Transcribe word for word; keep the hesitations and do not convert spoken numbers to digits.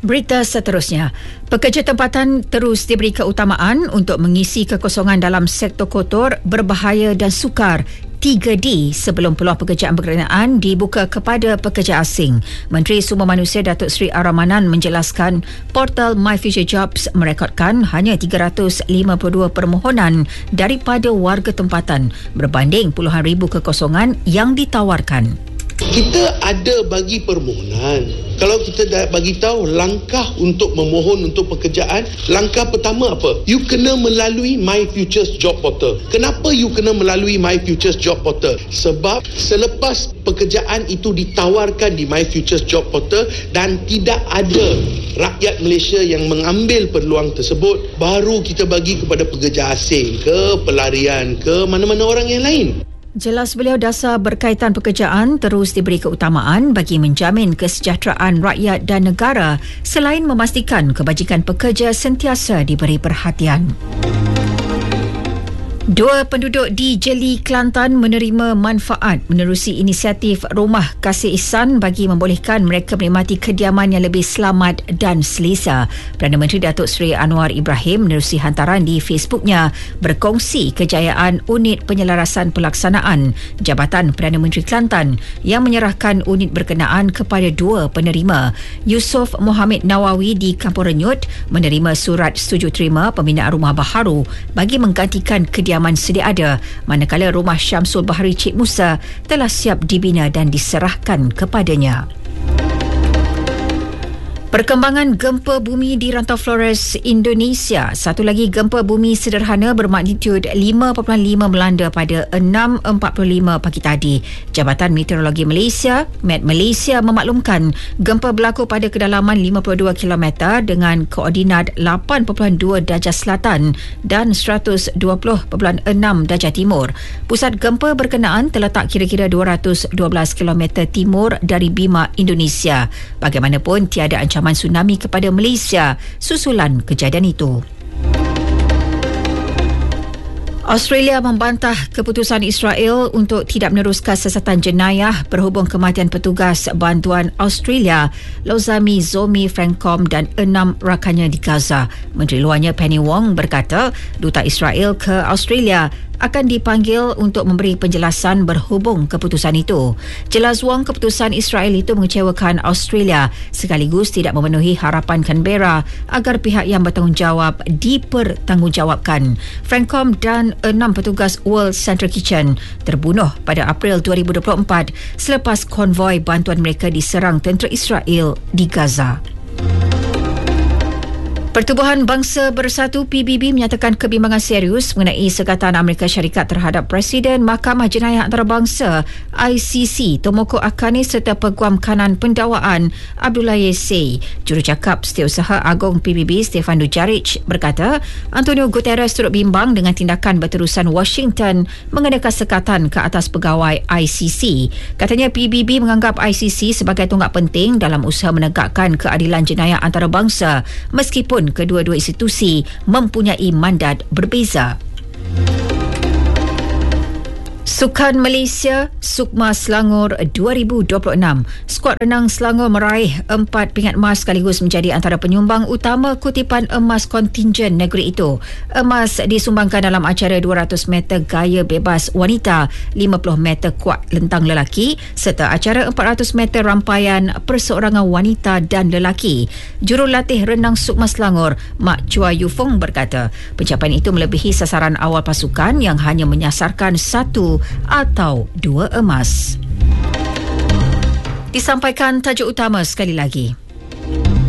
Berita seterusnya, pekerja tempatan terus diberi keutamaan untuk mengisi kekosongan dalam sektor kotor, berbahaya dan sukar tiga D sebelum peluang pekerjaan berkenaan dibuka kepada pekerja asing. Menteri Sumber Manusia Datuk Seri Ar-Rahmanan menjelaskan portal My Future Jobs merekodkan hanya tiga ratus lima puluh dua permohonan daripada warga tempatan berbanding puluhan ribu kekosongan yang ditawarkan. Kita ada bagi permohonan. Kalau kita dah bagi tahu langkah untuk memohon untuk pekerjaan, langkah pertama apa? You kena melalui My Futures Job Portal. Kenapa you kena melalui My Futures Job Portal? Sebab selepas pekerjaan itu ditawarkan di My Futures Job Portal dan tidak ada rakyat Malaysia yang mengambil peluang tersebut, baru kita bagi kepada pekerja asing ke pelarian ke mana-mana orang yang lain. Jelas beliau, dasar berkaitan pekerjaan terus diberi keutamaan bagi menjamin kesejahteraan rakyat dan negara selain memastikan kebajikan pekerja sentiasa diberi perhatian. Dua penduduk di Jeli, Kelantan menerima manfaat menerusi inisiatif Rumah Kasih Ihsan bagi membolehkan mereka menikmati kediaman yang lebih selamat dan selesa. Perdana Menteri Datuk Seri Anwar Ibrahim menerusi hantaran di Facebooknya berkongsi kejayaan unit penyelarasan pelaksanaan Jabatan Perdana Menteri Kelantan yang menyerahkan unit berkenaan kepada dua penerima. Yusof Mohamed Nawawi di Kampung Renyut menerima surat setuju terima pembinaan rumah baharu bagi menggantikan kediaman sedia ada, manakala rumah Syamsul Bahari Cik Musa telah siap dibina dan diserahkan kepadanya. Perkembangan gempa bumi di rantau Flores, Indonesia. Satu lagi gempa bumi sederhana bermagnitud lima perpuluhan lima melanda pada enam empat puluh lima pagi tadi. Jabatan Meteorologi Malaysia, Met Malaysia memaklumkan gempa berlaku pada kedalaman lima puluh dua kilometer dengan koordinat lapan perpuluhan dua darjah selatan dan seratus dua puluh perpuluhan enam darjah timur. Pusat gempa berkenaan terletak kira-kira dua ratus dua belas kilometer timur dari Bima, Indonesia. Bagaimanapun, tiada ancaman tsunami kepada Malaysia susulan kejadian itu. Australia membantah keputusan Israel untuk tidak meneruskan siasatan jenayah berhubung kematian petugas bantuan Australia Lozami Zomi Francom dan enam rakannya di Gaza. Menteri Luarnya Penny Wong berkata duta Israel ke Australia akan dipanggil untuk memberi penjelasan berhubung keputusan itu. Jelas Wong, keputusan Israel itu mengecewakan Australia sekaligus tidak memenuhi harapan Canberra agar pihak yang bertanggungjawab dipertanggungjawabkan. Francom dan enam petugas World Central Kitchen terbunuh pada April dua ribu dua puluh empat selepas konvoi bantuan mereka diserang tentera Israel di Gaza. Pertubuhan Bangsa Bersatu P B B menyatakan kebimbangan serius mengenai sekatan Amerika Syarikat terhadap Presiden Mahkamah Jenayah Antarabangsa I C C Tomoko Akane serta Peguam Kanan Pendakwaan Abdullah Yesay. Jurucakap Setiausaha Agong P B B Stefan Dujarric berkata Antonio Guterres turut bimbang dengan tindakan berterusan Washington mengenakan sekatan ke atas pegawai I C C. Katanya P B B menganggap I C C sebagai tonggak penting dalam usaha menegakkan keadilan jenayah antarabangsa meskipun kedua-dua institusi mempunyai mandat berbeza. Sukan Malaysia Sukma Selangor dua ribu dua puluh enam. Skuad renang Selangor meraih empat pingat emas sekaligus menjadi antara penyumbang utama kutipan emas kontingen negeri itu. Emas disumbangkan dalam acara dua ratus meter gaya bebas wanita, lima puluh meter kuat lentang lelaki serta acara empat ratus meter rampaian perseorangan wanita dan lelaki. Jurulatih renang Sukma Selangor, Mak Chua Yufong berkata, pencapaian itu melebihi sasaran awal pasukan yang hanya menyasarkan satu atau dua emas. Disampaikan tajuk utama sekali lagi.